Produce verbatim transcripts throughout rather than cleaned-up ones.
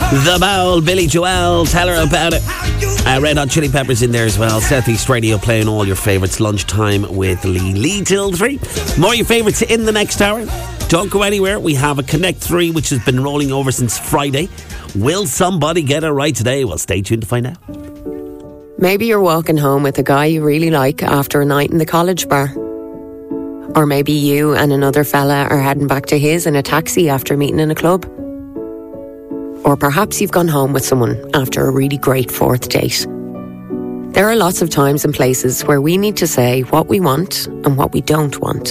The Bowl, Billy Joel, tell her about it. Uh, Red Hot Chili Peppers in there as well. Southeast Radio playing all your favourites. Lunchtime with Lee. Lee till three. More of your favourites in the next hour. Don't go anywhere. We have a Connect three which has been rolling over since Friday. Will somebody get it right today? Well, stay tuned to find out. Maybe you're walking home with a guy you really like after a night in the college bar. Or maybe you and another fella are heading back to his in a taxi after meeting in a club. Or perhaps you've gone home with someone after a really great fourth date. There are lots of times and places where we need to say what we want and what we don't want.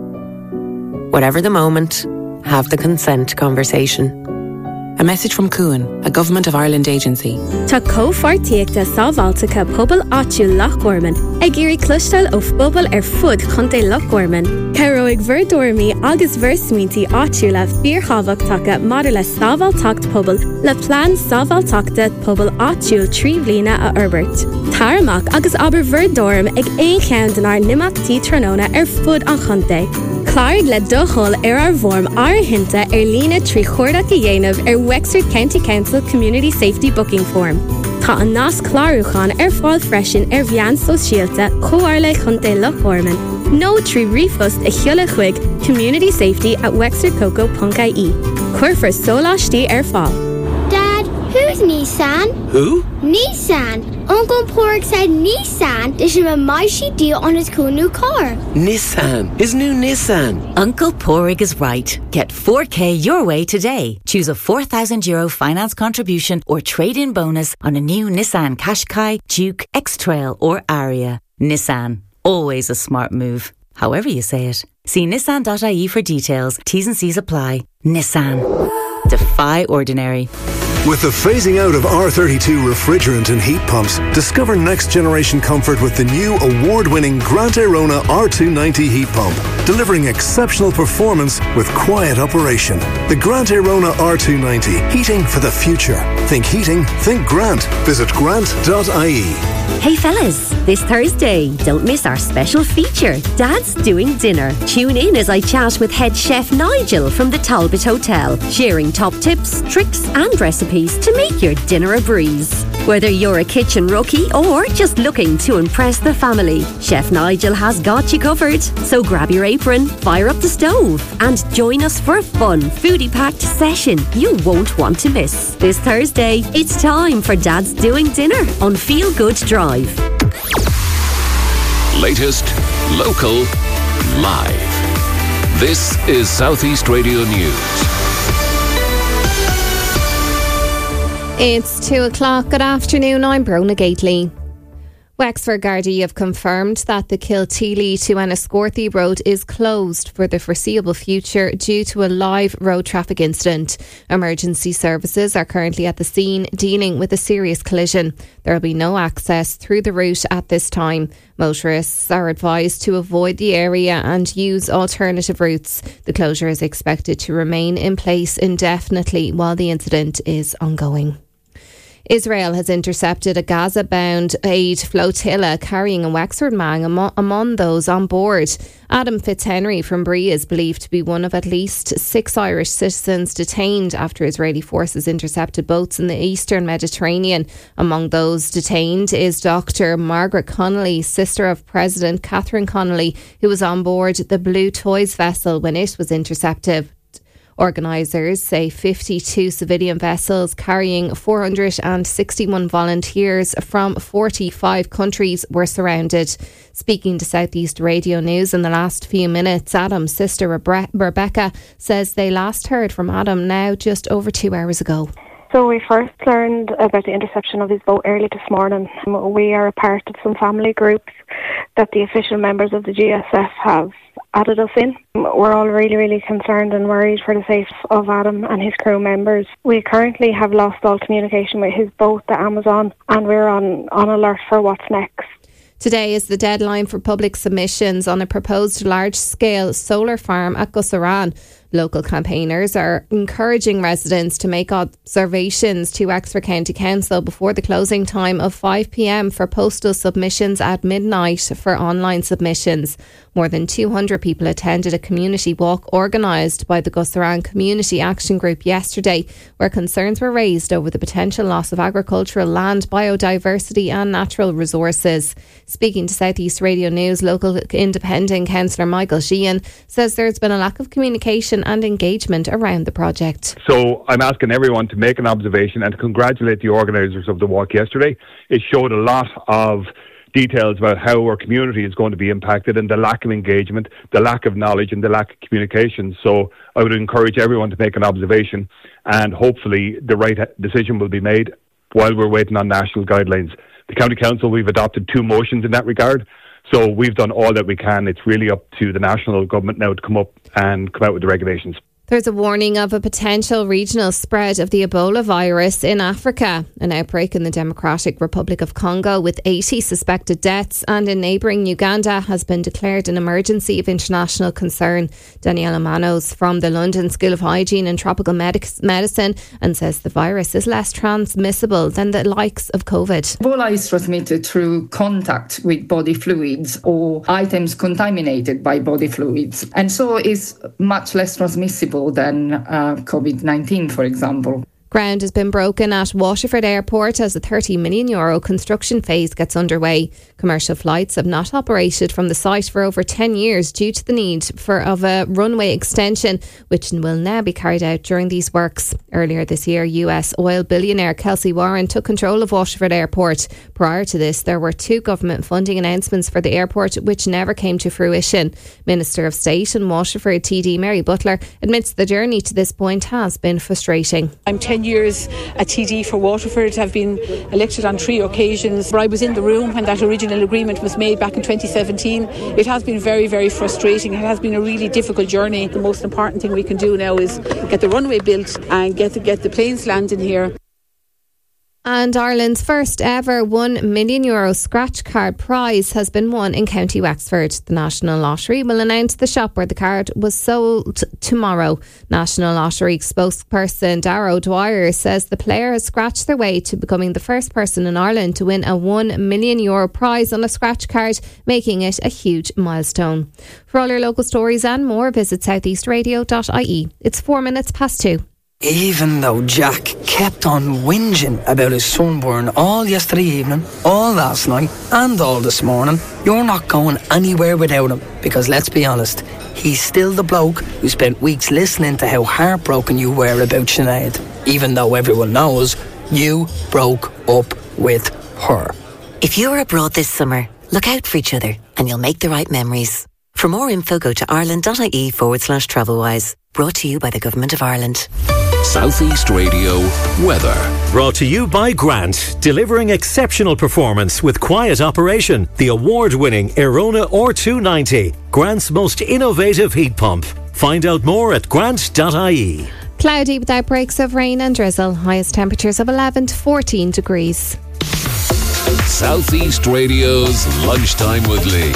Whatever the moment, have the consent conversation. A message from Cuan, a Government of Ireland agency. Tá cófartíochta sábháilteacha pobal áitiúil Loch Orman ag iarraidh cloisteáil ó phobal ar fud chun é Loch Orman. Caróigh bherdormaí agus bheirsmíntaí áitiúla fíorthábhachtach maidir le sábháilteacht pobal le plán sábháilteachta pobal áitiúil trí bhliaina a Herbert. Tarmach agus aber bherdorm ag aon cheann den ar nimachtaí tróna ar fud an chunta. Cláirg le dochol ar ar bhorm áirithinte ar lína trí chuirdeach a dhéanamh ar Wexford County Council Community Safety Booking Form. Tá an nás clárúchan ar fáil freisin ar bhean sosiálta chomhair le chunta Loch Orman. nó trí rifust a chiaula chuig community safety at wexford coco dot I E. Cuirfar sólátí ar fáil. Dad, who's Nissan? Who? Nissan. Uncle Pork said Nissan. There's a Maishi deal on his cool new car. Nissan. His new Nissan. Uncle Porig is right. Get four K your way today. Choose a four thousand euro finance contribution or trade-in bonus on a new Nissan Qashqai, Duke, X-Trail or Aria. Nissan. Always a smart move. However you say it. See nissan dot I E for details. T's and C's apply. Nissan. Defy ordinary. With the phasing out of R thirty-two refrigerant and heat pumps, discover next-generation comfort with the new award-winning Grant Airona R two ninety heat pump, delivering exceptional performance with quiet operation. The Grant Airona R two ninety, heating for the future. Think heating, think Grant. Visit grant dot I E. Hey fellas, this Thursday, don't miss our special feature, Dad's Doing Dinner. Tune in as I chat with head chef Nigel from the Talbot Hotel, sharing top tips, tricks and recipes to make your dinner a breeze. Whether you're a kitchen rookie or just looking to impress the family, Chef Nigel has got you covered. So grab your apron, fire up the stove and join us for a fun, foodie-packed session you won't want to miss. This Thursday, it's time for Dad's Doing Dinner on Feel Good Drive. Latest, local, live. This is Southeast Radio News. It's two o'clock. Good afternoon. I'm Brona Gately. Wexford Gardaí have confirmed that the Kilteely to Enniscorthy road is closed for the foreseeable future due to a live road traffic incident. Emergency services are currently at the scene dealing with a serious collision. There will be no access through the route at this time. Motorists are advised to avoid the area and use alternative routes. The closure is expected to remain in place indefinitely while the incident is ongoing. Israel has intercepted a Gaza-bound aid flotilla carrying a Wexford man among, among those on board. Adam Fitzhenry from Brea is believed to be one of at least six Irish citizens detained after Israeli forces intercepted boats in the eastern Mediterranean. Among those detained is Doctor Margaret Connolly, sister of President Catherine Connolly, who was on board the Blue Toys vessel when it was intercepted. Organisers say fifty-two civilian vessels carrying four hundred sixty-one volunteers from forty-five countries were surrounded. Speaking to Southeast Radio News in the last few minutes, Adam's sister Rebe- Rebecca says they last heard from Adam now just over two hours ago. So we first learned about the interception of his boat early this morning. We are a part of some family groups that the official members of the G S F have added us in. We're all really, really concerned and worried for the safety of Adam and his crew members. We currently have lost all communication with his boat, the Amazon, and we're on, on alert for what's next. Today is the deadline for public submissions on a proposed large-scale solar farm at Gussaran. Local campaigners are encouraging residents to make observations to Wexford County Council before the closing time of five p m for postal submissions at midnight for online submissions. More than two hundred people attended a community walk organised by the Gussaran Community Action Group yesterday, where concerns were raised over the potential loss of agricultural land, biodiversity and natural resources. Speaking to South East Radio News, local independent councillor Michael Sheehan says there's been a lack of communication and engagement around the project. So I'm asking everyone to make an observation and to congratulate the organisers of the walk yesterday. It showed a lot of details about how our community is going to be impacted and the lack of engagement, the lack of knowledge and the lack of communication. So I would encourage everyone to make an observation, and hopefully the right decision will be made while we're waiting on national guidelines. The County Council, we've adopted two motions in that regard. So we've done all that we can. It's really up to the national government now to come up and come out with the regulations. There's a warning of a potential regional spread of the Ebola virus in Africa. An outbreak in the Democratic Republic of Congo with eighty suspected deaths, and in neighbouring Uganda has been declared an emergency of international concern. Daniela Manos from the London School of Hygiene and Tropical Medic- Medicine and says the virus is less transmissible than the likes of COVID. Ebola is transmitted through contact with body fluids or items contaminated by body fluids, and so is much less transmissible than uh, COVID nineteen, for example. Ground has been broken at Waterford Airport as a thirty million euro construction phase gets underway. Commercial flights have not operated from the site for over ten years due to the need for of a runway extension, which will now be carried out during these works. Earlier this year, U S oil billionaire Kelsey Warren took control of Waterford Airport. Prior to this, there were two government funding announcements for the airport which never came to fruition. Minister of State in Waterford, T D Mary Butler, admits the journey to this point has been frustrating. I'm ten years a T D for Waterford. I've been elected on three occasions. I was in the room when that original agreement was made back in twenty seventeen. It has been very, very frustrating. It has been a really difficult journey. The most important thing we can do now is get the runway built and get to get the planes landing here. And Ireland's first ever one million euro scratch card prize has been won in County Wexford. The National Lottery will announce the shop where the card was sold tomorrow. National Lottery spokesperson Darrow Dwyer says the player has scratched their way to becoming the first person in Ireland to win a one million euro prize on a scratch card, making it a huge milestone. For all your local stories and more, visit southeast radio dot I E. It's four minutes past two. Even though Jack kept on whinging about his sunburn all yesterday evening, all last night and all this morning, you're not going anywhere without him, because let's be honest, he's still the bloke who spent weeks listening to how heartbroken you were about Sinead, even though everyone knows you broke up with her. If you're abroad this summer, look out for each other and you'll make the right memories. For more info, go to ireland.ie forward slash travelwise. Brought to you by the Government of Ireland. Southeast Radio weather. Brought to you by Grant, delivering exceptional performance with quiet operation. The award-winning Airona R two ninety, Grant's most innovative heat pump. Find out more at grant dot I E. Cloudy without breaks of rain and drizzle. Highest temperatures of eleven to fourteen degrees. Southeast Radio's Lunchtime with Lee.